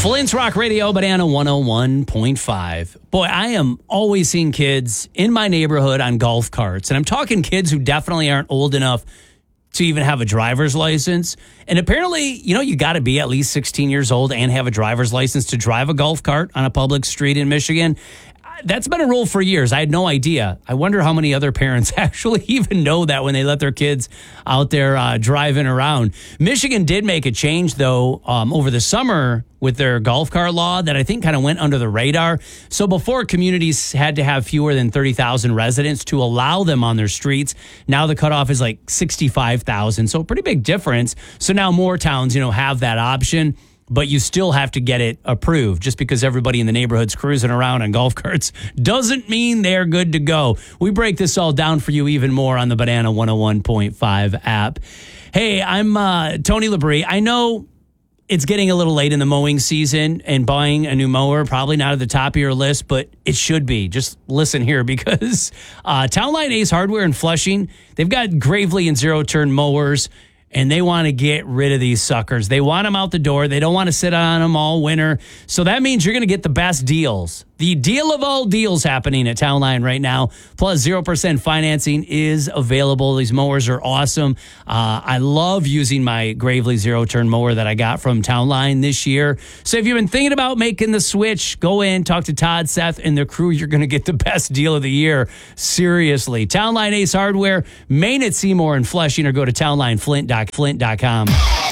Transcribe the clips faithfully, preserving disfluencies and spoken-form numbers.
Flint's Rock Radio, Banana one oh one point five. Boy, I am always seeing kids in my neighborhood on golf carts. And I'm talking kids who definitely aren't old enough to even have a driver's license. And apparently, you know, you got to be at least sixteen years old and have a driver's license to drive a golf cart on a public street in Michigan. That's been a rule for years. I had no idea. I wonder how many other parents actually even know that when they let their kids out there uh, driving around. Michigan did make a change, though, um, over the summer with their golf cart law that I think kind of went under the radar. So before, communities had to have fewer than thirty thousand residents to allow them on their streets. Now the cutoff is like sixty-five thousand. So a pretty big difference. So now more towns, you know, have that option. But you still have to get it approved. Just because everybody in the neighborhood's cruising around on golf carts doesn't mean they're good to go. We break this all down for you even more on the Banana one oh one point five app. Hey, I'm uh, Tony Labrie. I know it's getting a little late in the mowing season, and buying a new mower probably not at the top of your list, but it should be. Just listen here, because uh, Town Line Ace Hardware in Flushing, they've got Gravely and zero-turn mowers, and they want to get rid of these suckers. They want them out the door. They don't want to sit on them all winter. So that means you're going to get the best deals. The deal of all deals happening at Town Line right now. Plus zero percent financing is available. These mowers are awesome. Uh, I love using my Gravely zero-turn mower that I got from Town Line this year. So if you've been thinking about making the switch, go in, talk to Todd, Seth, and the crew. You're going to get the best deal of the year. Seriously. Town Line Ace Hardware, Main at Seymour and Flushing, or go to town line flint dot com.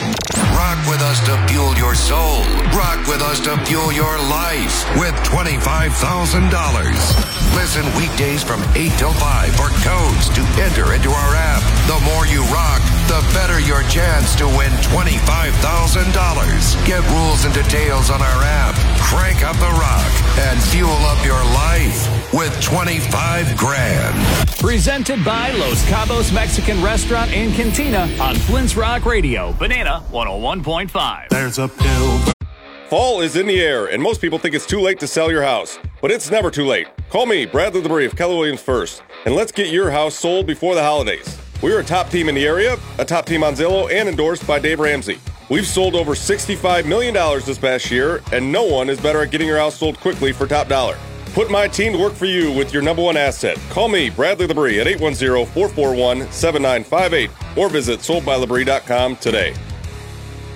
Rock with us to fuel your soul. Rock with us to fuel your life with twenty-five thousand dollars. Listen weekdays from eight till five for codes to enter into our app. The more you rock, the better your chance to win twenty-five thousand dollars. Get rules and details on our app. Crank up the rock and fuel up your life with twenty-five grand. Presented by Los Cabos Mexican Restaurant and Cantina on Flint's Rock Radio, Banana one oh one point five. There's a pill. Fall is in the air, and most people think it's too late to sell your house. But it's never too late. Call me, Bradley Labrie of Keller Williams First, and let's get your house sold before the holidays. We're a top team in the area, a top team on Zillow, and endorsed by Dave Ramsey. We've sold over sixty-five million dollars this past year, and no one is better at getting your house sold quickly for top dollar. Put my team to work for you with your number one asset. Call me, Bradley Labrie, at eight one zero, four four one, seven nine five eight or visit sold by labrie dot com today.